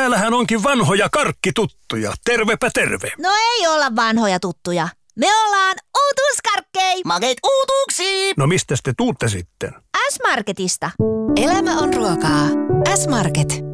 täällähän onkin vanhoja karkkituttuja. Tervepä terve. No ei olla vanhoja tuttuja. Me ollaan uutuuskarkkei. Makeet uutuuksia! No mistäs te tuutte sitten? S-Marketista. Elämä on ruokaa. S-Market.